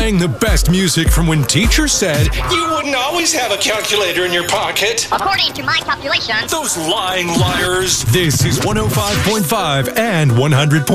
playing the best music from when teacher said, You wouldn't always have a calculator in your pocket. According to my calculations. Those lying liars. This is 105.5 and 100.5.